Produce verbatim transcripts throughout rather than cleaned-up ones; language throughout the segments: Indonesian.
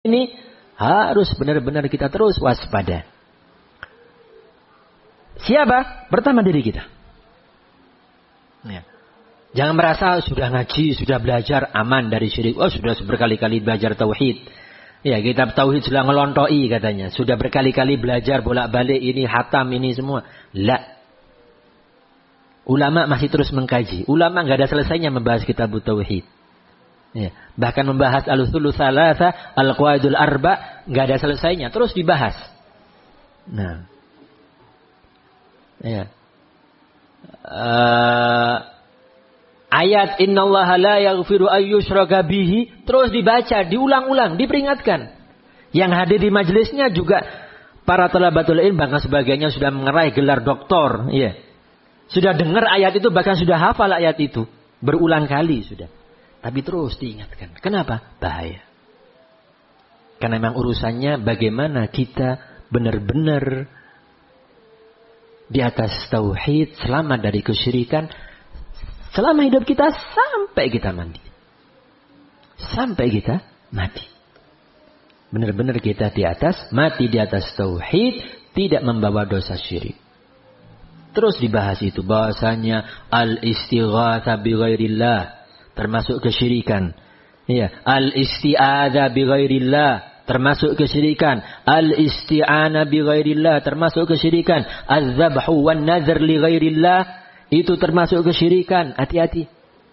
ini harus benar-benar kita terus waspada. Siapa? Pertama diri kita. Ya. Jangan merasa sudah ngaji, sudah belajar aman dari syirik. Oh, sudah berkali-kali belajar tauhid. Ya, kitab tauhid sudah ngelontoi katanya. Sudah berkali-kali belajar bolak-balik ini, hatam ini semua. La. Ulama masih terus mengkaji. Ulama enggak ada selesainya membahas kitab tauhid. Ya, bahkan membahas al-usulul tsalatsa, al-qawaidul arba, enggak ada selesainya, terus dibahas. Nah. Ya. Uh, ayat innallaha la yaghfiru ayyushraka bihi terus dibaca, diulang-ulang, diperingatkan. Yang hadir di majelisnya juga para thalabatul ilm, bahkan sebagiannya sudah mengerai gelar doktor, ya. Sudah dengar ayat itu, bahkan sudah hafal ayat itu berulang kali sudah. Tapi terus diingatkan. Kenapa? Bahaya. Karena memang urusannya bagaimana kita benar-benar di atas tauhid, selamat dari kesyirikan selama hidup kita sampai kita mati. Sampai kita mati. Benar-benar kita di atas, mati di atas tauhid, tidak membawa dosa syirik. Terus dibahas itu bahasanya al-istighatsa bi ghairillah termasuk kesyirikan. Ya, al-isti'adza bi ghairillah termasuk kesyirikan. Al-isti'ana bi ghairillah termasuk kesyirikan. Az-zabhu wan nazar li ghairillah itu termasuk kesyirikan. Hati-hati.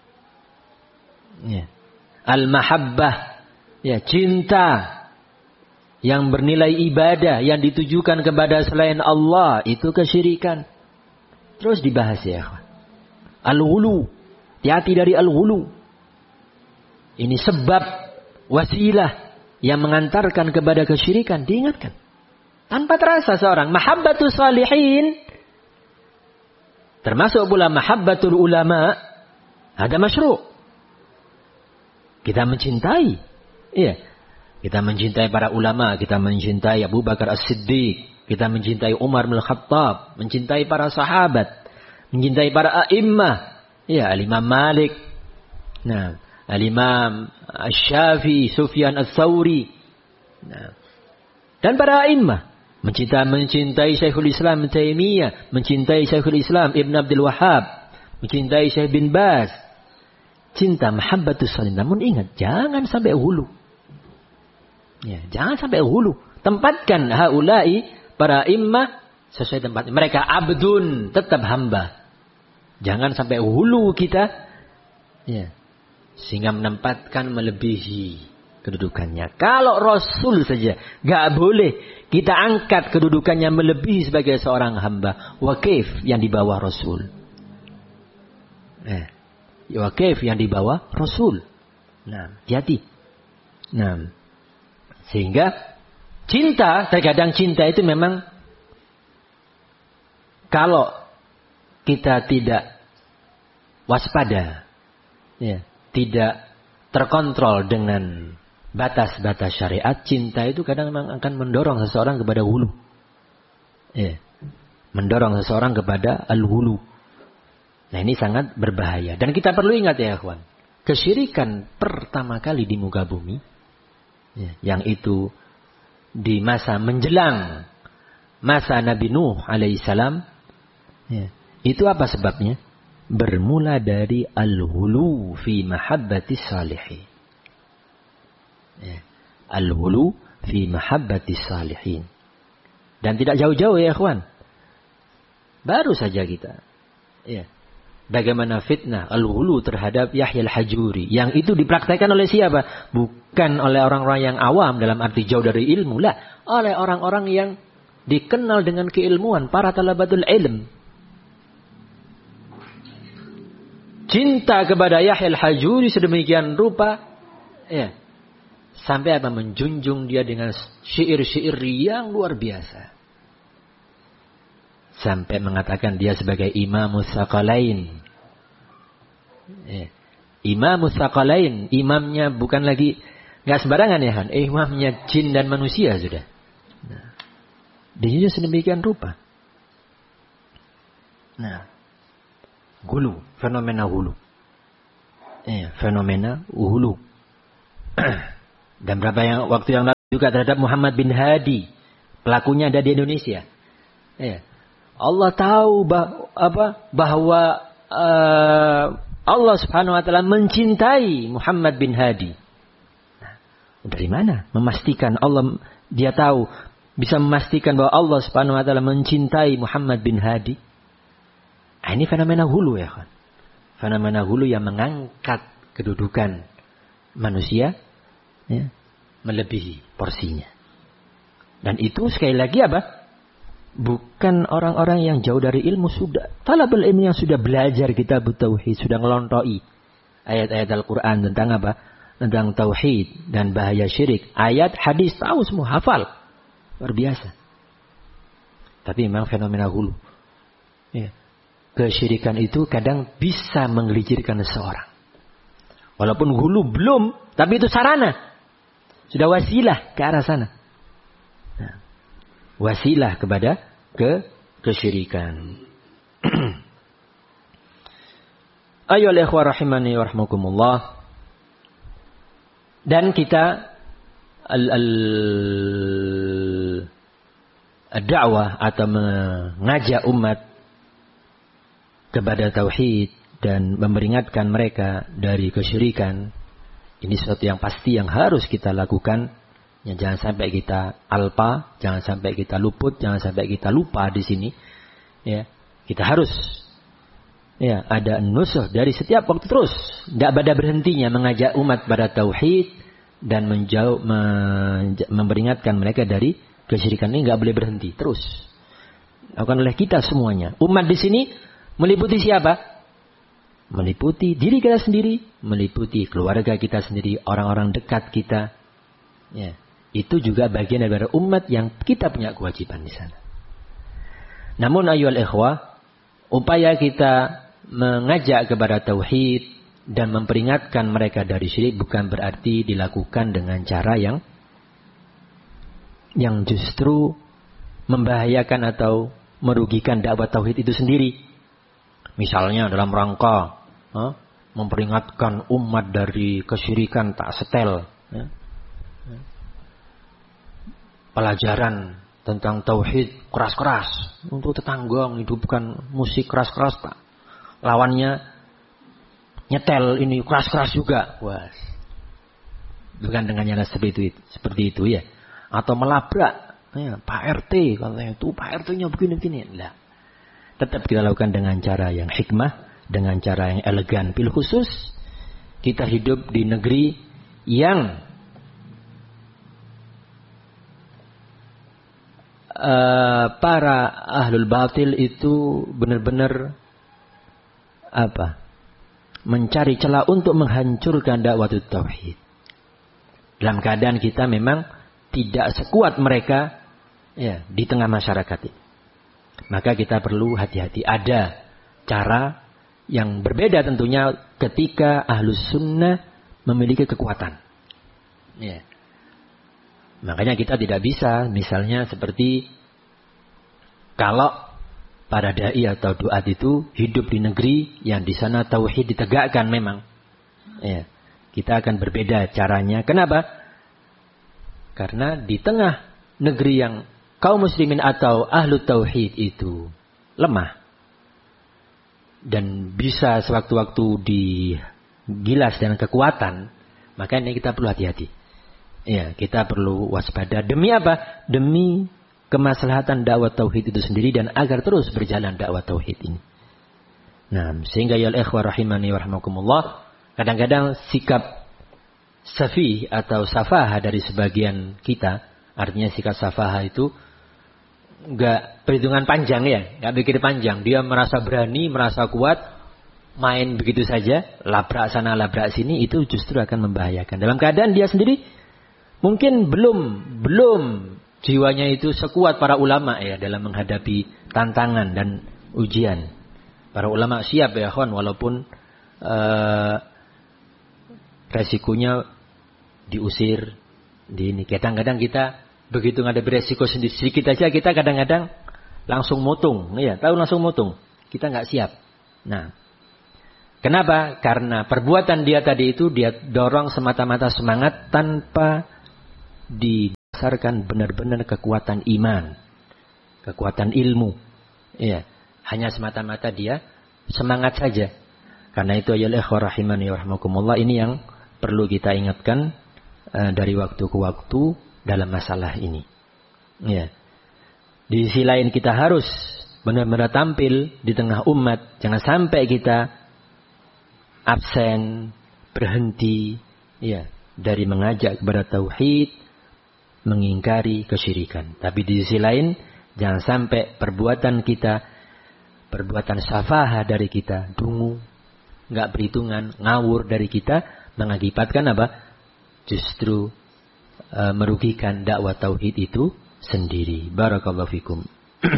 Ya. Al-mahabbah, ya, cinta yang bernilai ibadah yang ditujukan kepada selain Allah itu kesyirikan. Terus dibahas ya. Al-ghulu, hati-hati dari al-ghulu. Ini sebab wasilah yang mengantarkan kepada kesyirikan, diingatkan. Tanpa terasa seorang mahabbatus salihin, termasuk pula mahabbatul ulama, ada masyru'. Kita mencintai, iya, kita mencintai para ulama, kita mencintai Abu Bakar As-Siddiq, kita mencintai Umar bin Khattab, mencintai para sahabat, mencintai para a'immah, iya, Al-Imam Malik, nah, Al-Imam Asy-Syafi'i, Sufyan Ats-Tsauri. Nah. Dan para a'immah. Mencintai, mencintai Syekhul Islam Taimiyah. Mencintai Syekhul Islam Ibn Abdul Wahhab. Mencintai Syekh bin Baz. Cinta mahabbatus salih. Namun ingat, jangan sampai hulu. Ya, jangan sampai hulu. Tempatkan haulai, para a'immah, sesuai tempatnya. Mereka abdun, tetap hamba. Jangan sampai hulu kita. Ya. Sehingga menempatkan melebihi kedudukannya. Kalau Rasul saja gak boleh kita angkat kedudukannya melebihi sebagai seorang hamba. Wakif yang di bawah Rasul. Eh, wakif yang di bawah Rasul. Nah, hati. Nah, sehingga cinta, terkadang cinta itu memang kalau kita tidak waspada, ya, tidak terkontrol dengan batas-batas syariat, cinta itu kadang memang akan mendorong seseorang kepada hulu. Ya. Mendorong seseorang kepada al-hulu. Nah, ini sangat berbahaya. Dan kita perlu ingat ya, kawan. Kesyirikan pertama kali di muka bumi, ya, yang itu di masa menjelang masa Nabi Nuh alaihissalam, ya, itu apa sebabnya? Bermula dari al-hulu fi mahabbatis salihin. Ya. Al-hulu fi mahabbatis salihin. Dan tidak jauh-jauh ya ikhwan. Baru saja kita. Ya. Bagaimana fitnah al-hulu terhadap Yahya al-Hajuri. Yang itu dipraktikkan oleh siapa? Bukan oleh orang-orang yang awam dalam arti jauh dari ilmu. Lah. Oleh orang-orang yang dikenal dengan keilmuan. Para talabatul ilm. Cinta kepada Yahya al-Hajuri sedemikian rupa, ya, sampai apa, menjunjung dia dengan syair-syair yang luar biasa. Sampai mengatakan dia sebagai Imamus Tsaqalain. Ya. Imamus Tsaqalain, imamnya bukan lagi, nggak sembarangan ya Han, imamnya jin dan manusia sudah. Nah, dia sedemikian rupa. Nah, hulu, fenomena hulu. Eh, fenomena hulu. Dan berapa yang waktu yang lalu juga terhadap Muhammad bin Hadi. Pelakunya ada di Indonesia. Ya. Allah tahu bah, apa, bahwa uh, Allah Subhanahu wa taala mencintai Muhammad bin Hadi. Nah, dari mana? Memastikan Allah, dia tahu, bisa memastikan bahwa Allah Subhanahu wa taala mencintai Muhammad bin Hadi. Nah, ini fenomena hulu ya kan. Fenomena hulu yang mengangkat kedudukan manusia ya, melebihi porsinya. Dan itu sekali lagi apa? Bukan orang-orang yang jauh dari ilmu, sudah talabul ilmu yang sudah belajar kitab tauhid, sudah ngelontoi ayat-ayat Al-Quran tentang apa? Tentang tauhid dan bahaya syirik. Ayat, hadis, tahu semua, hafal. Luar biasa. Tapi memang fenomena hulu. Ya. Kesyirikan itu kadang bisa menggelincirkan seseorang. Walaupun hulu belum, tapi itu sarana. Sudah wasilah ke arah sana. Nah, wasilah kepada ke kesyirikan. Ayolah ikhwah rahimani wa rahmakumullah. Dan kita al al ad-da'wah atau mengajak umat kepada tauhid dan memperingatkan mereka dari kesyirikan. Ini sesuatu yang pasti yang harus kita lakukan. Ya, jangan sampai kita alpa, jangan sampai kita luput, jangan sampai kita lupa di sini. Ya, kita harus ya ada nusuh dari setiap waktu terus, tidak pada berhentinya mengajak umat pada tauhid dan menjauh men, memperingatkan mereka dari kesyirikan. Ini nggak boleh berhenti, terus lakukan oleh kita semuanya. Umat di sini meliputi siapa? Meliputi diri kita sendiri, meliputi keluarga kita sendiri, orang-orang dekat kita. Ya. Itu juga bagian dari umat yang kita punya kewajiban di sana. Namun ayyuhal ikhwah, upaya kita mengajak kepada tauhid dan memperingatkan mereka dari syirik bukan berarti dilakukan dengan cara yang yang justru membahayakan atau merugikan dakwah tauhid itu sendiri. Misalnya dalam rangka huh, memperingatkan umat dari kesyirikan tak setel. Ya. Pelajaran tentang tauhid keras-keras untuk tetangga, menghidupkan musik keras-keras, Pak. Lawannya nyetel ini keras-keras juga. Wah. Bukan dengan cara seperti itu, seperti itu ya. Atau melabrak ya, Pak R T katanya itu Pak R T-nya begini-begini. Enggak. Tetap kita lakukan dengan cara yang hikmah, dengan cara yang elegan. Bil khusus kita hidup di negeri yang Uh, para ahlul batil itu benar-benar apa? Mencari celah untuk menghancurkan dakwah tauhid. Dalam keadaan kita memang tidak sekuat mereka ya di tengah masyarakat ini. Maka kita perlu hati-hati. Ada cara yang berbeda tentunya ketika ahlus sunnah memiliki kekuatan. Ya. Makanya kita tidak bisa, misalnya seperti kalau para dai atau duat itu hidup di negeri yang di sana tauhid ditegakkan memang. Ya, kita akan berbeda caranya. Kenapa? Karena di tengah negeri yang kaum muslimin atau ahlu tauhid itu lemah dan bisa sewaktu-waktu digilas dengan kekuatan, maka ini kita perlu hati-hati. Ya, kita perlu waspada. Demi apa? Demi kemaslahatan dakwah tauhid itu sendiri dan agar terus berjalan dakwah tauhid ini. Nah, sehingga ya ikhwah rahimani wa rahmakumullah, kadang-kadang sikap safih atau safaha dari sebagian kita, artinya sikap safaha itu enggak perhitungan panjang ya, enggak pikir panjang. Dia merasa berani, merasa kuat, main begitu saja, labrak sana labrak sini, itu justru akan membahayakan. Dalam keadaan dia sendiri mungkin belum belum jiwanya itu sekuat para ulama ya dalam menghadapi tantangan dan ujian. Para ulama siap ya kawan, walaupun uh, resikonya diusir di ini. Kadang-kadang kita begitu menghadapi resiko sendiri sedikit aja kita kadang-kadang langsung motung, ya tahu langsung motung. Kita nggak siap. Nah, kenapa? Karena perbuatan dia tadi itu dia dorong semata-mata semangat tanpa di berdasarkan benar-benar kekuatan iman, kekuatan ilmu. Ya, hanya semata-mata dia semangat saja. Karena itu ya ikhwah rahimani wa rahmakumullah, ini yang perlu kita ingatkan uh, dari waktu ke waktu dalam masalah ini. Ya. Di sisi lain kita harus benar-benar tampil di tengah umat. Jangan sampai kita absen, berhenti, ya, dari mengajak kepada tauhid, mengingkari kesyirikan. Tapi di sisi lain, jangan sampai perbuatan kita, perbuatan safaha dari kita, dungu, nggak perhitungan, ngawur dari kita, mengakibatkan apa? Justru e, merugikan dakwah tauhid itu sendiri. Barakallahu fikum.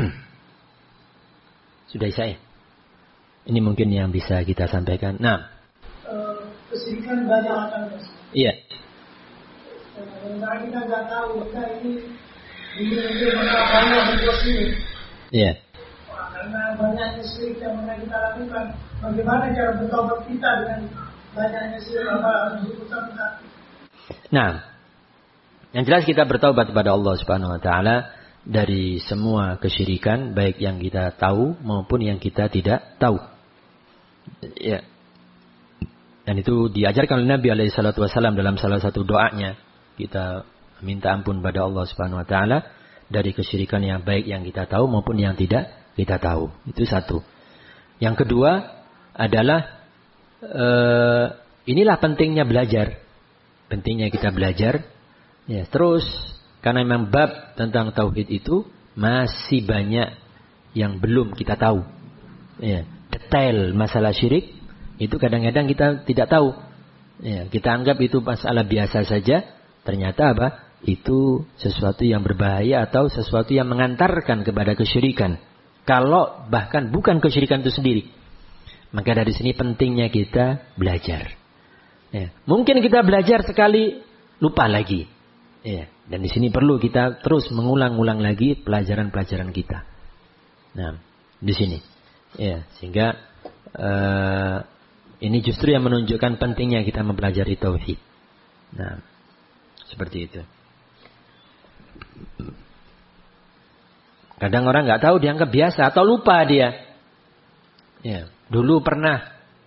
Sudah saya. Ini mungkin yang bisa kita sampaikan. Nah, uh, kesyirikan banyak akan. Iya. Karena kita nggak tahu kita ini ini ini banyak berdosa. Iya. Karena banyaknya syirik yang pernah kita lakukan, bagaimana cara bertobat kita dengan banyaknya syirik apa dosa kita? Nah, yang jelas kita bertaubat kepada Allah Subhanahu wa taala dari semua kesyirikan, baik yang kita tahu maupun yang kita tidak tahu. Ya. Dan itu diajarkan oleh Nabi alaihi salatu wasallam dalam salah satu doanya. Kita minta ampun pada Allah Subhanahu wa taala dari kesyirikan yang baik yang kita tahu maupun yang tidak kita tahu. Itu satu. Yang kedua adalah uh, inilah pentingnya belajar. Pentingnya kita belajar. Ya, terus karena memang bab tentang tauhid itu masih banyak yang belum kita tahu. Ya, detail masalah syirik itu kadang-kadang kita tidak tahu. Ya, kita anggap itu masalah biasa saja. Ternyata apa? Itu sesuatu yang berbahaya atau sesuatu yang mengantarkan kepada kesyirikan. Kalau bahkan bukan kesyirikan itu sendiri. Maka dari sini pentingnya kita belajar. Ya, mungkin kita belajar sekali lupa lagi. Ya, dan di sini perlu kita terus mengulang-ulang lagi pelajaran-pelajaran kita. Nah, di sini, ya, sehingga uh, ini justru yang menunjukkan pentingnya kita mempelajari tauhid. Nah, seperti itu. Kadang orang nggak tahu, dianggap biasa atau lupa dia. Ya, dulu pernah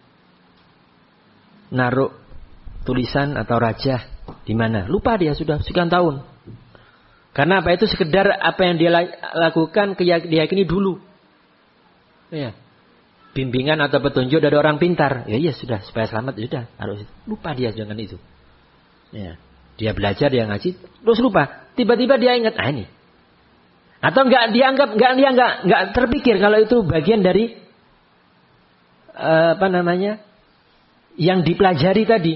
naruh tulisan atau rajah di mana? Lupa dia sudah sekian tahun. Karena apa? Itu sekedar apa yang dia lakukan diyakini dulu. Ya. Bimbingan atau petunjuk dari orang pintar. Ya iya sudah, supaya selamat ya sudah, harus lupa dia dengan itu. Ya. Dia belajar, dia ngaji, terus lupa. Tiba-tiba dia ingat, ah ini. Atau enggak dianggap enggak dia enggak enggak terpikir kalau itu bagian dari uh, apa namanya? Yang dipelajari tadi.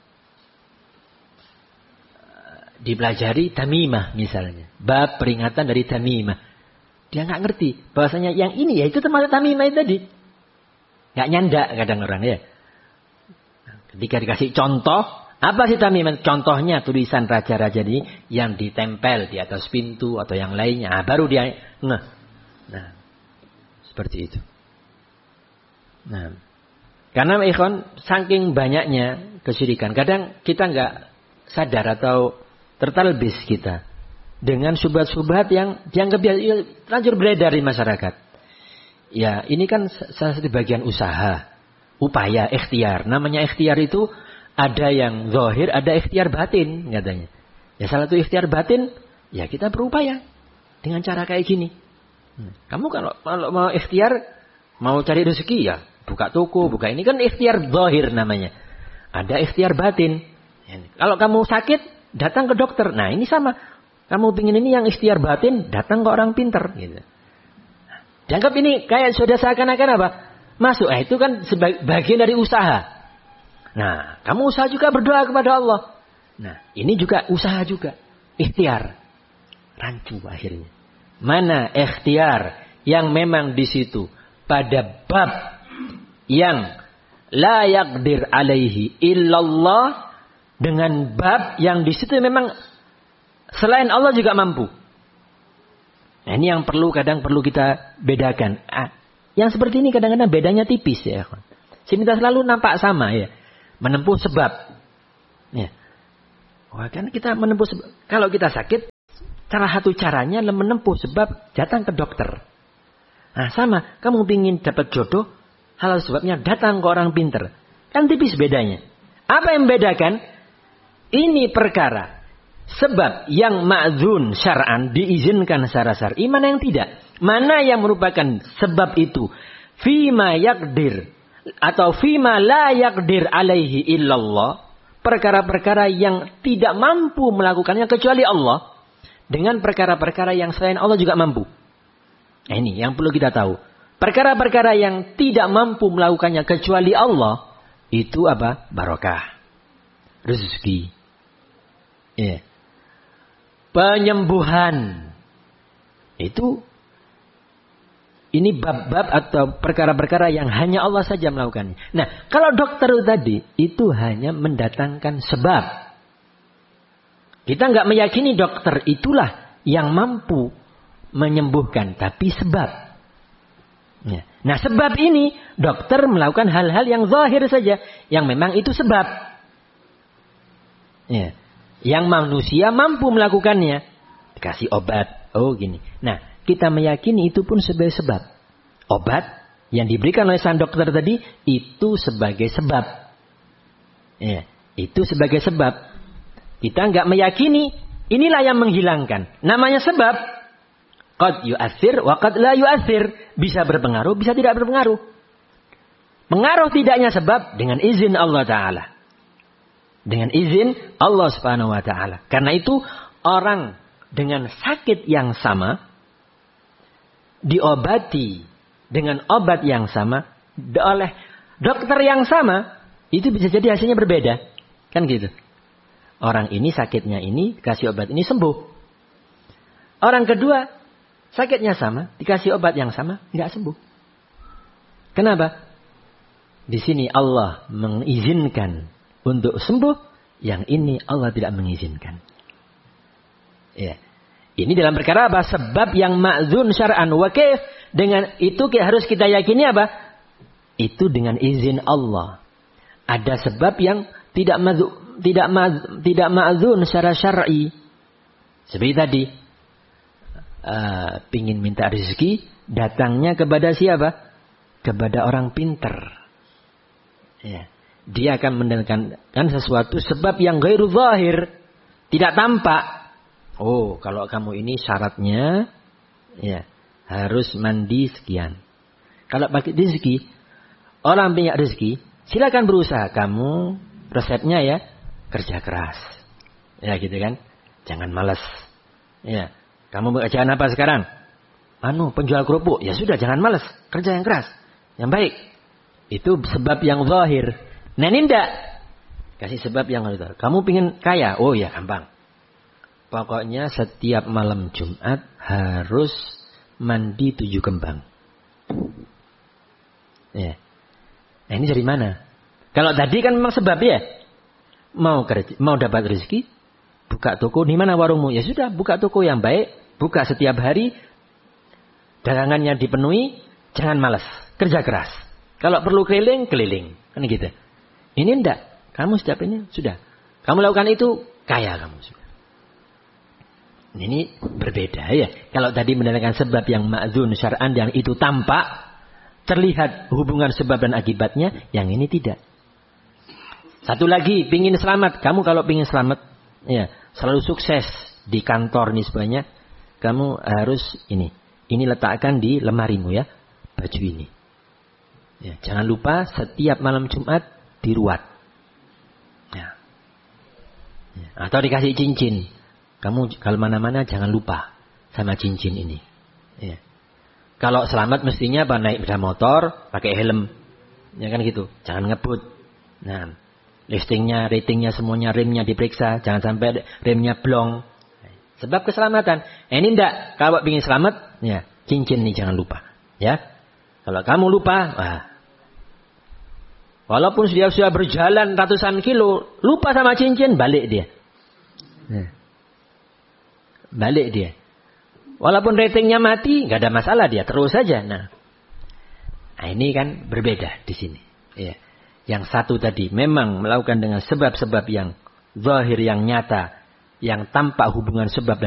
Dipelajari tamimah misalnya. Bab peringatan dari tamimah. Dia nggak ngerti bahwasanya yang ini ya itu termasuk tamimah itu tadi. Nggak nyandak kadang orang ya. Ketika dikasih contoh, apa sih tamimah? Contohnya tulisan raja-raja ini yang ditempel di atas pintu atau yang lainnya. Nah, baru dia ngeh. Nah, seperti itu. Nah, karena ikhwan saking banyaknya kesyirikan, kadang kita nggak sadar atau tertalbis kita dengan syubhat-syubhat yang dianggap lanjut beredar di masyarakat. Ya, ini kan salah satu bagian usaha, upaya, ikhtiar. Namanya ikhtiar itu ada yang zahir, ada ikhtiar batin katanya. Ya salah satu ikhtiar batin, ya kita berupaya dengan cara kayak gini. Kamu kalau, kalau mau ikhtiar, mau cari rezeki ya buka toko, buka ini kan ikhtiar zahir namanya. Ada ikhtiar batin. Kalau kamu sakit, datang ke dokter. Nah ini sama. Kamu pingin ini yang ikhtiar batin, datang ke orang pintar. Gitu. Dianggap ini kayak sudah seakan-akan apa? Masuk. Eh, itu kan bagian dari usaha. Nah, kamu usaha juga berdoa kepada Allah. Nah, ini juga usaha juga. Ikhtiar. Rancu akhirnya. Mana ikhtiar yang memang di situ pada bab yang la yaqdir alaihi illallah, dengan bab yang di situ memang selain Allah juga mampu. Nah, ini yang perlu kadang perlu kita bedakan. Ah, yang seperti ini kadang-kadang bedanya tipis ya. Sini kita selalu nampak sama ya. Menempuh sebab. Ya. Wah, kan kita menempuh sebab. Kalau kita sakit salah satu caranya menempuh sebab datang ke dokter. Nah sama, kamu ingin dapat jodoh, halal sebabnya datang ke orang pinter. Kan tipis bedanya. Apa yang membedakan? Ini perkara. Sebab yang ma'dzun syar'an diizinkan secara syar'i, mana yang tidak. Mana yang merupakan sebab itu. Fima yakdir. Atau fima la yakdir alaihi illallah. Perkara-perkara yang tidak mampu melakukannya kecuali Allah. Dengan perkara-perkara yang selain Allah juga mampu. Nah ini yang perlu kita tahu. Perkara-perkara yang tidak mampu melakukannya kecuali Allah. Itu apa? Barokah. Rezeki. Ya. Yeah. Penyembuhan. Itu. Ini bab-bab atau perkara-perkara yang hanya Allah saja melakukannya. Nah, kalau dokter tadi. Itu hanya mendatangkan sebab. Kita nggak meyakini dokter itulah yang mampu menyembuhkan. Tapi sebab. Ya. Nah sebab ini. Dokter melakukan hal-hal yang zahir saja. Yang memang itu sebab. Ya. Yang manusia mampu melakukannya. Dikasih obat. Oh gini. Nah kita meyakini itu pun sebagai sebab. Obat yang diberikan oleh sang dokter tadi. Itu sebagai sebab. Ya. Itu sebagai sebab. Kita nggak meyakini. Inilah yang menghilangkan. Namanya sebab. Qad yu'athir wa qad la yu'athir. Bisa berpengaruh, bisa tidak berpengaruh. Pengaruh tidaknya sebab dengan izin Allah Ta'ala. Dengan izin Allah Subhanahu wa Ta'ala. Karena itu orang dengan sakit yang sama diobati dengan obat yang sama oleh dokter yang sama, itu bisa jadi hasilnya berbeda. Kan gitu. Orang ini sakitnya ini dikasih obat ini sembuh. Orang kedua sakitnya sama, dikasih obat yang sama, nggak sembuh. Kenapa? Di sini Allah mengizinkan untuk sembuh, yang ini Allah tidak mengizinkan. Ya. Ini dalam perkara apa? Sebab yang ma'zun syar'an wa kaif. Dengan itu harus kita yakini apa? Itu dengan izin Allah. Ada sebab yang tidak ma'zun, tidak ma'zun, tidak ma'zun secara syar'i. Seperti tadi, uh, pingin minta rezeki, datangnya kepada siapa? Kepada orang pinter. Ya. Dia akan mendatangkan sesuatu sebab yang ghairu zahir. Tidak tampak. Oh, kalau kamu ini syaratnya ya harus mandi sekian. Kalau pakai rezeki, orang punya rezeki, silakan berusaha. Kamu resepnya ya kerja keras. Ya gitu kan. Jangan malas. Ya. Kamu pekerjaan apa sekarang? Anu, penjual kerupuk. Ya sudah, jangan malas. Kerja yang keras. Yang baik. Itu sebab yang zahir. Nah ini enggak. Kasih sebab yang zahir. Kamu pingin kaya? Oh ya gampang. Pokoknya setiap malam Jumat harus mandi tujuh kembang. Ya. Nah ini dari mana? Kalau tadi kan memang sebab ya. Mau kerja, mau dapat rezeki, buka toko. Di mana warungmu? Ya sudah, buka toko yang baik. Buka setiap hari. Dagangannya dipenuhi. Jangan malas. Kerja keras. Kalau perlu keliling, keliling. Kan gitu. Ini enggak. Kamu setiap ini sudah. Kamu lakukan itu, kaya kamu sudah. Ini berbeda ya. Kalau tadi mendatangkan sebab yang ma'zun syar'an yang itu tampak, terlihat hubungan sebab dan akibatnya, yang ini tidak. Satu lagi, pingin selamat. Kamu kalau pingin selamat, ya selalu sukses di kantor nih sebenarnya, kamu harus ini. Ini letakkan di lemarimu ya, baju ini. Ya, jangan lupa setiap malam Jumat diruat. Ya. Ya. Atau dikasih cincin. Kamu kalau mana-mana jangan lupa sama cincin ini. Ya. Kalau selamat mestinya apa? Naik sepeda motor, pakai helm. Ya kan gitu. Jangan ngebut. Nah, listingnya, ratingnya, semuanya, remnya diperiksa. Jangan sampai remnya blong. Sebab keselamatan. Eh, ini enggak. Kalau ingin selamat, ya cincin ini jangan lupa. Ya. Kalau kamu lupa, wah. Walaupun dia sudah berjalan ratusan kilo, lupa sama cincin, balik dia. Nah. Balik dia. Walaupun ratingnya mati, nggak ada masalah dia terus saja. Nah, nah ini kan berbeda di sini. Ya. Yang satu tadi memang melakukan dengan sebab-sebab yang zahir, yang nyata, yang tampak hubungan sebab dan akibat.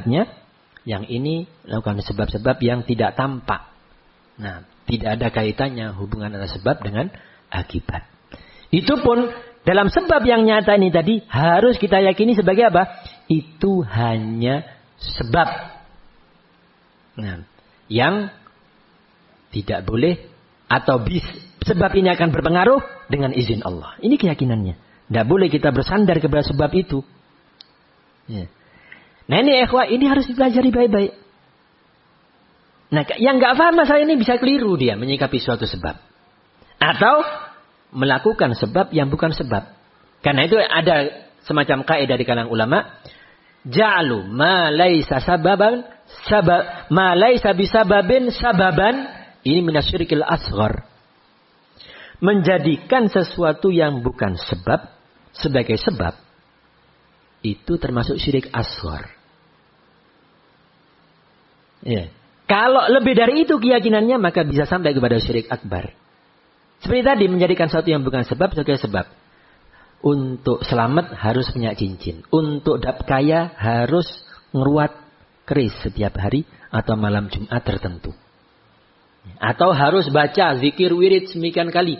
Yang ini lakukan sebab-sebab yang tidak tampak. Nah, tidak ada kaitannya hubungan antara sebab dengan akibat. Itu pun dalam sebab yang nyata ini tadi harus kita yakini sebagai apa? Itu hanya sebab. Nah, yang tidak boleh atau bis, sebab ini akan berpengaruh dengan izin Allah. Ini keyakinannya. Tidak boleh kita bersandar kepada sebab itu. Ya. Nah ini ikhwah, ini harus dipelajari baik-baik. Nah yang nggak paham masalah ini bisa keliru dia menyikapi suatu sebab. Atau melakukan sebab yang bukan sebab. Karena itu ada semacam kaidah di kalangan ulama. Ja'alu ma laisa sababan, sabab, ma laisa bisababin sababan. Ini minasyirikil asghar. Menjadikan sesuatu yang bukan sebab sebagai sebab. Itu termasuk syirik asghar. Ya. Kalau lebih dari itu keyakinannya, maka bisa sampai kepada syirik akbar. Seperti tadi, menjadikan sesuatu yang bukan sebab sebagai sebab. Untuk selamat harus punya cincin. Untuk dap kaya harus ngeruat keris setiap hari atau malam Jumat tertentu. Atau harus baca zikir wirid semikian kali.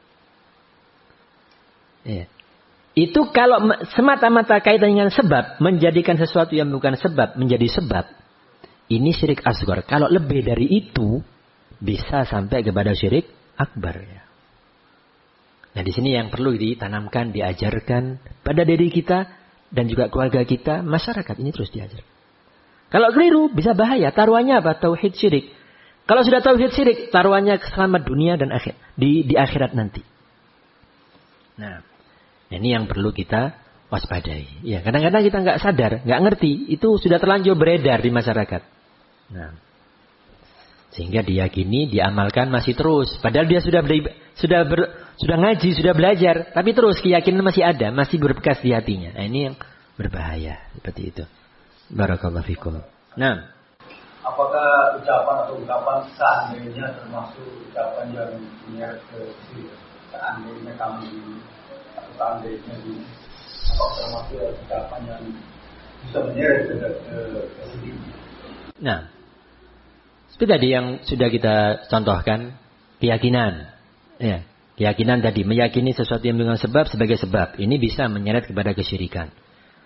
Ya. Itu kalau semata-mata kaitan dengan sebab, menjadikan sesuatu yang bukan sebab menjadi sebab, ini syirik asghar. Kalau lebih dari itu, bisa sampai kepada syirik akbar. Ya. Nah di sini yang perlu ditanamkan, diajarkan pada diri kita dan juga keluarga kita, masyarakat ini terus diajar. Kalau keliru, bisa bahaya. Taruhannya apa? Tauhid syirik. Kalau sudah tauhid syirik, taruhannya selamat dunia dan akhir di di akhirat nanti. Nah. Ini yang perlu kita waspadai. Ya, kadang-kadang kita nggak sadar, nggak ngerti, itu sudah terlanjur beredar di masyarakat. Nah, sehingga diyakini, diamalkan masih terus. Padahal dia sudah beri, sudah ber, sudah ngaji, sudah belajar, tapi terus keyakinan masih ada, masih berbekas di hatinya. Nah, ini yang berbahaya seperti itu. Barakallahu fikum. Nah, apakah ucapan atau ungkapan seandainya termasuk ucapan yang punya ke seandainya kami seandainya di apa termasuk ucapan yang bisa menyeret ke kesedihan. Nah, seperti tadi yang sudah kita contohkan, keyakinan, ya, keyakinan tadi meyakini sesuatu yang dengan sebab sebagai sebab, ini bisa menyeret kepada kesyirikan.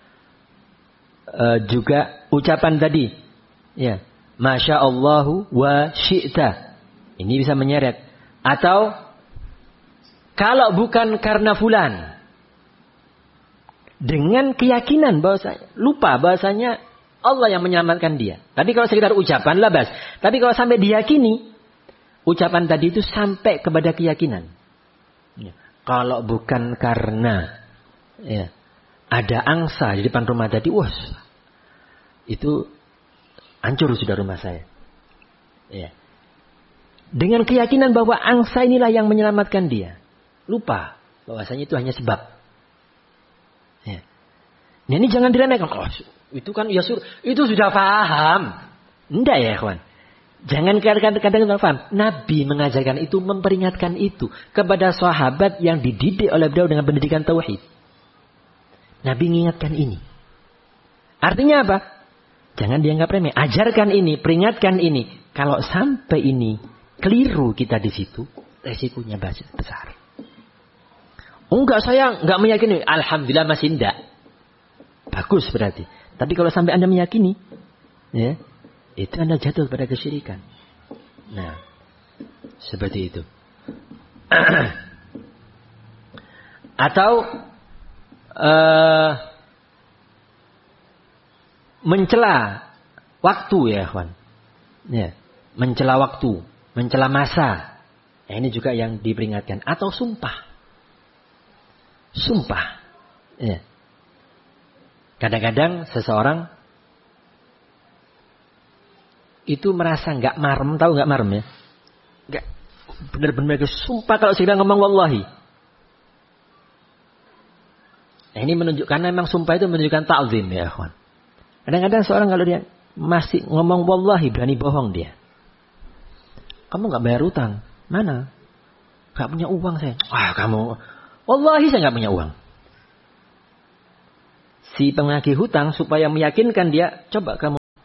E, juga ucapan tadi, ya, masya Allahu wa syi'ta, ini bisa menyeret. Atau kalau bukan karena fulan, dengan keyakinan bahwasanya lupa bahwasanya Allah yang menyelamatkan dia. Tapi kalau sekedar ucapan labas. Tapi kalau sampai diyakini, ucapan tadi itu sampai kepada keyakinan. Ya. Kalau bukan karena ya, ada angsa di depan rumah tadi, wah, itu hancur sudah rumah saya. Ya. Dengan keyakinan bahwa angsa inilah yang menyelamatkan dia, lupa bahwasanya itu hanya sebab. Ya. Nah, ini jangan diremehkan. Oh, itu kan ya sur, itu sudah paham. Enggak ya, kawan. Jangan kadang-kadang tidak paham. Nabi mengajarkan itu, memperingatkan itu kepada sahabat yang dididik oleh beliau dengan pendidikan tauhid. Nabi mengingatkan ini. Artinya apa? Jangan dianggap remeh. Ajarkan ini, peringatkan ini. Kalau sampai ini keliru kita di situ, resikonya besar. Oh enggak, saya enggak meyakini. Alhamdulillah masih enggak. Bagus berarti. Tapi kalau sampai Anda meyakini, ya, itu Anda jatuh pada kesyirikan. Nah, seperti itu. Atau uh, mencela waktu ya, kawan. Ya, mencela waktu, mencela masa. Nah, ini juga yang diperingatkan. Atau sumpah. Sumpah. Ya. Kadang-kadang seseorang itu merasa nggak marem, tahu nggak marem ya? Nggak benar-benar sumpah kalau sedang ngomong wallahi. Nah, ini menunjukkan memang sumpah itu menunjukkan ta'zim ya, kawan. Kadang-kadang seorang kalau dia masih ngomong wallahi berani bohong dia. Kamu nggak bayar utang, mana? Nggak punya uang saya. Wah kamu, wallahi saya nggak punya uang. Si penagih hutang supaya meyakinkan dia, coba kamu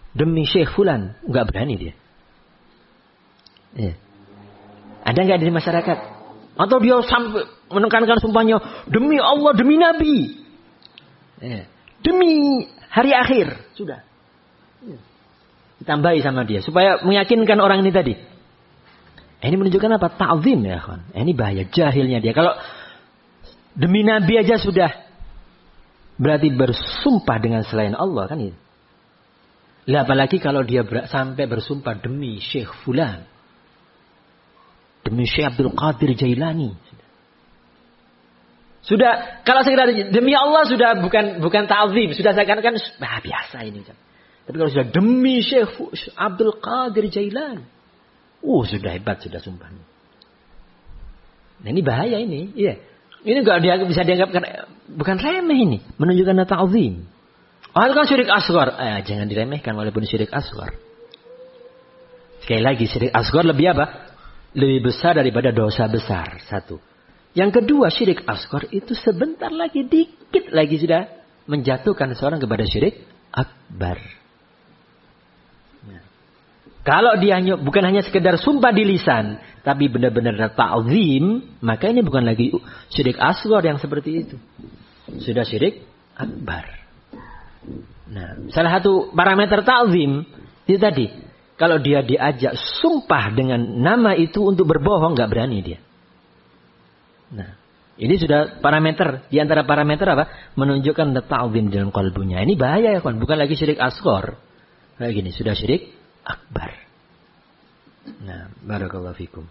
demi Syekh Fulan, nggak berani dia. Ya. Ada nggak di masyarakat? Atau dia sampai menekankan sumpahnya demi Allah, demi Nabi, ya. Demi hari akhir, sudah. Ya. Ditambahi sama dia supaya meyakinkan orang ini tadi. Ini menunjukkan apa? Ta'zim ya kawan. Ini bahaya jahilnya dia. Kalau demi Nabi aja sudah berarti bersumpah dengan selain Allah kan itu. Lah apalagi kalau dia ber- sampai bersumpah demi Syekh Fulan, demi Syekh Abdul Qadir Jailani. Sudah kalau sekedar demi Allah sudah bukan bukan ta'zim, sudah seakan-akan bah, biasa ini. Tapi kalau sudah demi Syekh Abdul Qadir Jailani, oh sudah hebat sudah sumpahnya. Nah ini bahaya ini, iya. Ini enggak dia bisa dianggap bukan remeh ini, menunjukkan ta'zim. Oh itu kan syirik asghar, eh, jangan diremehkan walaupun syirik asghar. Sekali lagi syirik asghar lebih apa? Lebih besar daripada dosa besar. Satu. Yang kedua syirik asghar itu sebentar lagi, dikit lagi sudah menjatuhkan seorang kepada syirik akbar. Kalau dia hanya, bukan hanya sekedar sumpah di lisan, tapi benar-benar ta'zim, maka ini bukan lagi syirik asghar yang seperti itu. Sudah syirik akbar. Nah, salah satu parameter ta'zim itu tadi. Kalau dia diajak sumpah dengan nama itu untuk berbohong, nggak berani dia. Nah, ini sudah parameter. Di antara parameter apa? Menunjukkan ta'zim dalam kalbunya. Ini bahaya ya kan? Bukan lagi syirik asghar. Kayak gini, sudah syirik akbar. Nah, barakallahu fikum.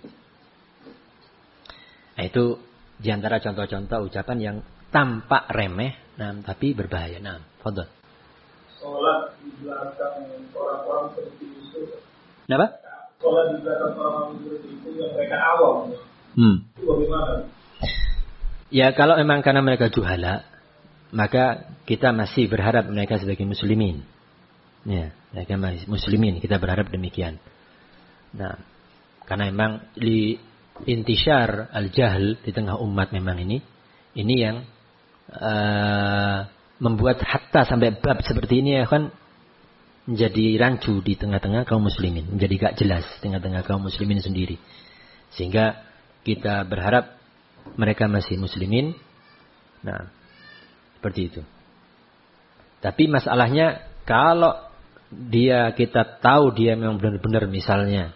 Nah, itu diantara contoh-contoh ucapan yang tampak remeh, nah, tapi berbahaya. Nah, fadhal. Sholat di belakang orang-orang seperti itu. Kenapa? Sholat di belakang orang-orang seperti itu yang mereka awam. Hmm. Itu bagaimana? Ya, kalau memang karena mereka juhala, maka kita masih berharap mereka sebagai muslimin. Ya, mereka masih muslimin, kita berharap demikian. Nah, karena memang li intisyar al-jahl di tengah umat memang ini, ini yang uh, membuat hatta sampai bab seperti ini ya kan menjadi rancu di tengah-tengah kaum muslimin, menjadi gak jelas di tengah-tengah kaum muslimin sendiri. Sehingga kita berharap mereka masih muslimin. Nah, seperti itu. Tapi masalahnya kalau dia kita tahu dia memang benar-benar misalnya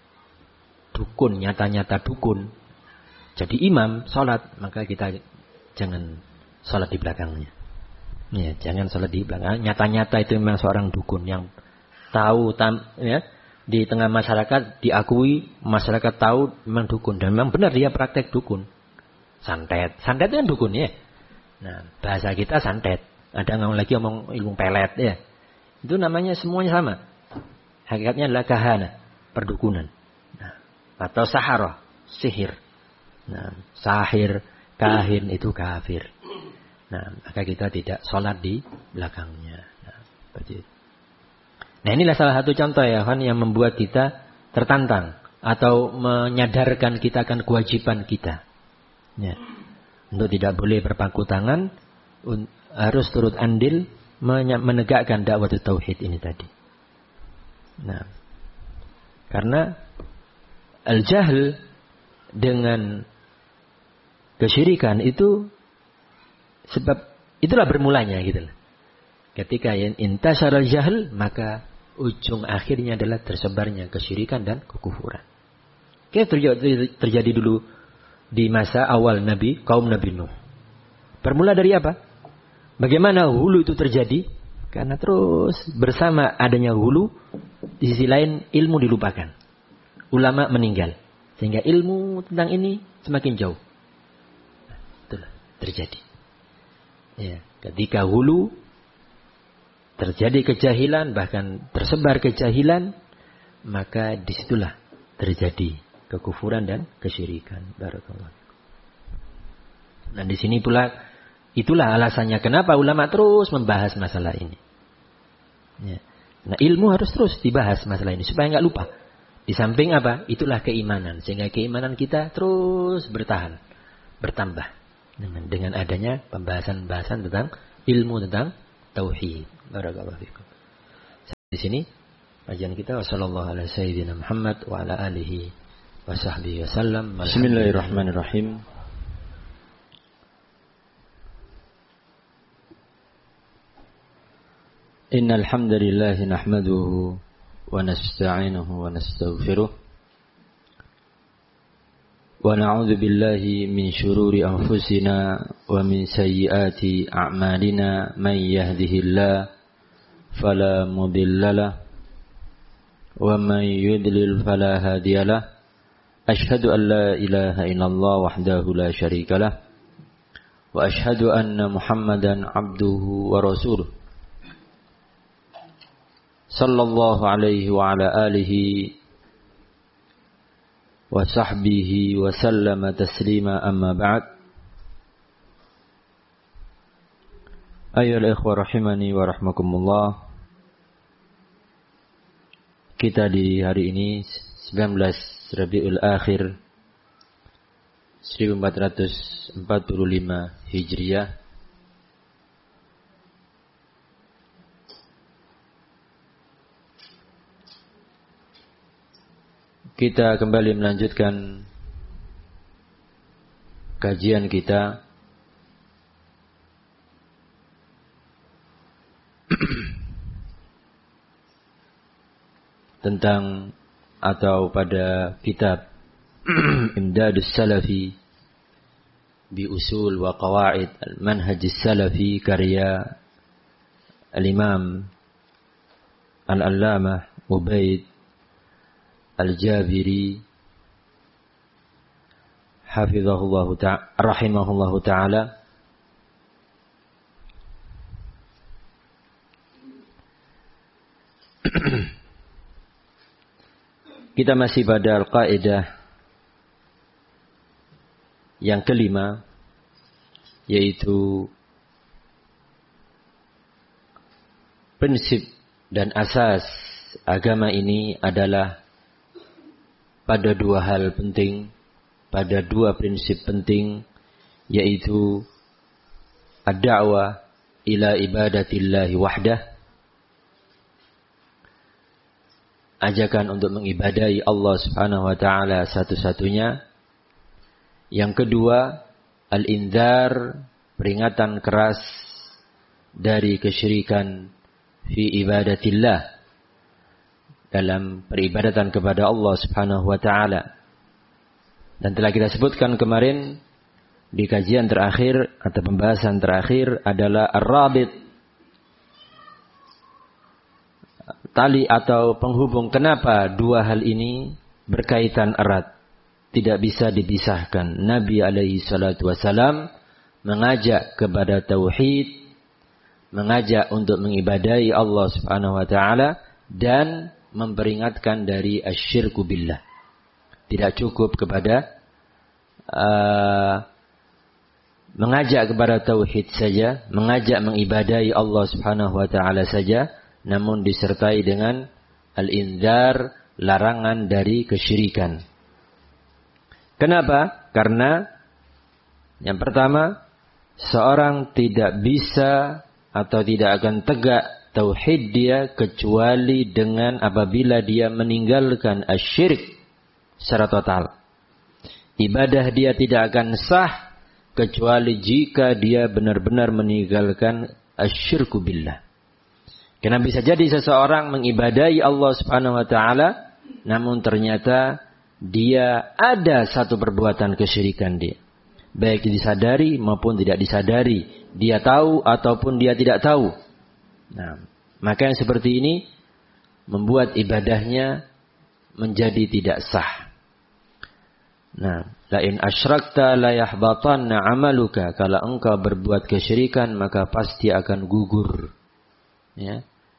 dukun, nyata-nyata dukun, jadi imam sholat, maka kita jangan sholat di belakangnya. Ya, jangan sholat di belakang. Nyata-nyata itu memang seorang dukun yang tahu tam, ya, di tengah masyarakat diakui, masyarakat tahu memang dukun dan memang benar dia praktek dukun. Santet, santet itu kan dukun ya. Nah, bahasa kita santet. Ada ngomong lagi ngomong ilmu pelet ya. Itu namanya semuanya sama. Hakikatnya adalah kahana, perdukunan. Nah, atau saharah, sihir. Nah, sahir, kahin itu kafir. Nah, maka kita tidak sholat di belakangnya. Nah, seperti itu. Nah, inilah salah satu contoh ya kan yang membuat kita tertantang atau menyadarkan kita akan kewajiban kita. Ya. Untuk tidak boleh berpangku tangan, harus turut andil menegakkan dakwah tauhid ini tadi. Nah, karena al-jahl dengan kesyirikan itu sebab itulah bermulanya gitu. Ketika intasyara al-jahl, maka ujung akhirnya adalah tersebarnya kesyirikan dan kekufuran. Oke, terjadi, terjadi dulu di masa awal Nabi, kaum Nabi Nuh. Bermula dari apa? Bagaimana hulu itu terjadi? Karena terus bersama adanya hulu, di sisi lain ilmu dilupakan. Ulama meninggal. Sehingga ilmu tentang ini semakin jauh. Nah, itulah terjadi. Ya, ketika hulu terjadi kejahilan, bahkan tersebar kejahilan, maka disitulah terjadi kekufuran dan kesyirikan. Barakallah. Nah, di sini pula itulah alasannya kenapa ulama terus membahas masalah ini. Ya. Nah, ilmu harus terus dibahas masalah ini supaya nggak lupa. Di samping apa? Itulah keimanan, sehingga keimanan kita terus bertahan, bertambah dengan dengan adanya pembahasan-pembahasan tentang ilmu tentang tauhid. Barakallahu fikum. Di sini sini kajian kita. Wassallallahu ala sayyidina Muhammad wa ala alihi wa sahbihi wasallam. Bismillahirrahmanirrahim. Innal hamdalillah nahmaduhu wa nasta'inuhu wa nastaghfiruh wa na'udzu billahi min shururi anfusina wa min sayyiati a'malina may yahdihillahu fala mudhillalah wa man yudlil fala hadiyalah. Ashhadu an la ilaha illallah wahdahu la syarikalah wa ashhadu anna Muhammadan abduhu wa rasuluh sallallahu alaihi wa ala alihi wa sahbihi wa sallama taslima, amma ba'd. Ayyuhal ikhwah rahimani wa rahmakumullah. Kita di hari ini sembilan belas Rabiul Akhir seribu empat ratus empat puluh lima Hijriah, kita kembali melanjutkan kajian kita tentang atau pada kitab Imdadus Salafi bi Usul wa Qawaid Al-Manhaj Salafi karya Al-Imam Al-Allamah Ubaid Al-Jabiri hafizahullahu ta'ala rahimahullahu ta'ala. Kita masih pada al-qaidah yang kelima, yaitu prinsip dan asas agama ini adalah pada dua hal penting, pada dua prinsip penting, yaitu ad-da'wah ila ibadatillahi wahdah, ajakan untuk mengibadahi Allah Subhanahu wa taala satu-satunya. Yang kedua, al-indzar, peringatan keras dari kesyirikan fi ibadatillah, dalam peribadatan kepada Allah Subhanahu wa taala. Dan telah kita sebutkan kemarin di kajian terakhir atau pembahasan terakhir adalah ar-rabit, tali atau penghubung. Kenapa dua hal ini berkaitan erat, tidak bisa dipisahkan? Nabi alaihi salatu wasalam mengajak kepada tauhid, mengajak untuk mengibadahi Allah Subhanahu wa taala, dan memperingatkan dari asyirku billah. Tidak cukup kepada uh, mengajak kepada tauhid saja, mengajak mengibadahi Allah Subhanahu wa taala saja, namun disertai dengan al-indzar, larangan dari kesyirikan. Kenapa? Karena yang pertama, seorang tidak bisa atau tidak akan tegak tauhid dia kecuali dengan apabila dia meninggalkan asyirik secara total. Ibadah dia tidak akan sah kecuali jika dia benar-benar meninggalkan asyirku billah. Karena bisa jadi seseorang mengibadahi Allah Subhanahu wa taala, namun ternyata dia ada satu perbuatan kesyirikan dia, baik disadari maupun tidak disadari, dia tahu ataupun dia tidak tahu. Nah, maka yang seperti ini membuat ibadahnya menjadi tidak sah. Nah, la in asyrakta la yahbatanna amaluka, kalau engkau berbuat kesyirikan maka pasti akan gugur, ya,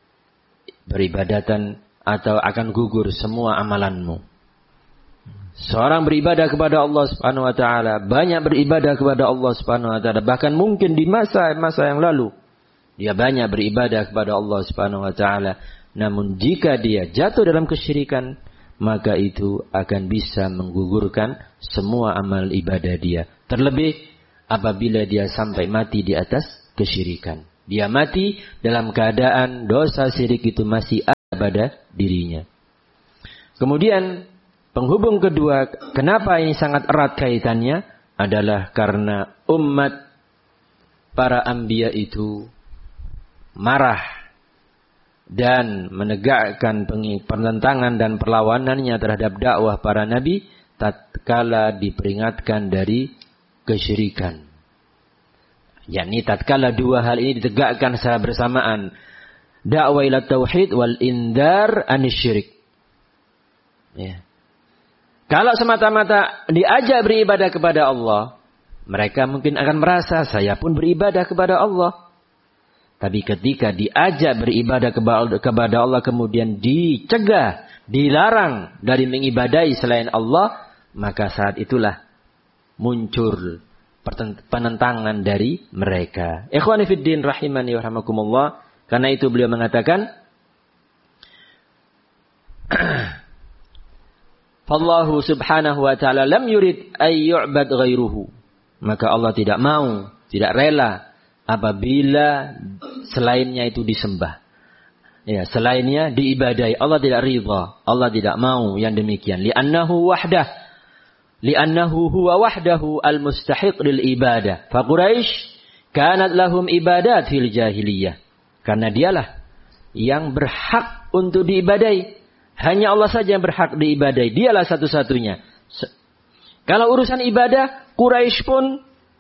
beribadatan atau akan gugur semua amalanmu. Seorang beribadah kepada Allah Subhanahu wa taala, banyak beribadah kepada Allah Subhanahu wa taala, bahkan mungkin di masa-masa yang lalu dia banyak beribadah kepada Allah Subhanahu wa taala, namun jika dia jatuh dalam kesyirikan, maka itu akan bisa menggugurkan semua amal ibadah dia. Terlebih apabila dia sampai mati di atas kesyirikan. Dia mati dalam keadaan dosa syirik itu masih ada pada dirinya. Kemudian penghubung kedua, kenapa ini sangat erat kaitannya adalah karena umat para anbiya itu marah dan menegakkan penentangan dan perlawanannya terhadap dakwah para nabi tatkala diperingatkan dari kesyirikan. Yakni tatkala dua hal ini ditegakkan secara bersamaan, dakwah ila tauhid wal indar anisyirik. Ya. Kalau semata-mata diajak beribadah kepada Allah, mereka mungkin akan merasa saya pun beribadah kepada Allah. Tapi ketika diajak beribadah kepada Allah kemudian dicegah, dilarang dari mengibadahi selain Allah, maka saat itulah muncul penentangan dari mereka. Ikhwani fiddin rahimani wa rahmakumullah. Karena itu beliau mengatakan, Fallahu subhanahu wa ta'ala lam yurid ay yu'bad ghairuhu. Maka Allah tidak mau, tidak rela apabila selainnya itu disembah. Ya, selainnya diibadai. Allah tidak ridha. Allah tidak mau yang demikian. Li'annahu wahdah. Li'annahu huwa wahdahu al-mustahiq lil ibadah. Fa Quraisy kanat lahum ibadat fil jahiliyah. Karena dialah yang berhak untuk diibadai. Hanya Allah saja yang berhak diibadai. Dialah satu-satunya. Kalau urusan ibadah, Quraisy pun